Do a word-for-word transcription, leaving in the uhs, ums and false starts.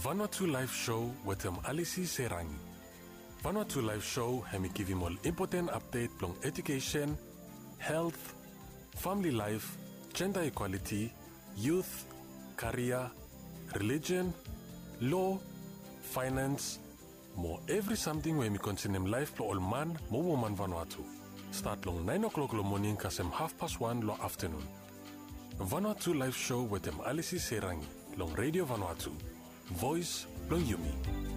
Vanuatu Live Show with him Alisi Serangi. Vanuatu Live Show hemi give him all important update plong education, health, family life, gender equality, youth, career, religion, law, finance, more every something when we continue life for all man, mo woman Vanuatu. Start long nine o'clock lo morning kasem half past one lo afternoon. Vanuatu Live Show with him Alisi Serangi, long Radio Vanuatu. Voice long Yumi.